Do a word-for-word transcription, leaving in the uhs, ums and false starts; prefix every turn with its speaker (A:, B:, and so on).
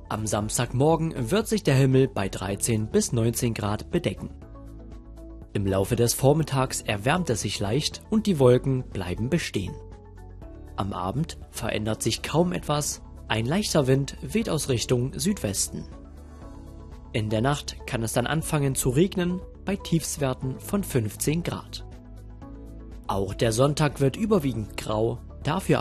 A: Am Samstagmorgen wird sich der Himmel bei dreizehn bis neunzehn Grad bedecken. Im Laufe des Vormittags erwärmt es sich leicht und die Wolken bleiben bestehen. Am Abend verändert sich kaum etwas, ein leichter Wind weht aus Richtung Südwesten. In der Nacht kann es dann anfangen zu regnen bei Tiefstwerten von fünfzehn Grad. Auch der Sonntag wird überwiegend grau, dafür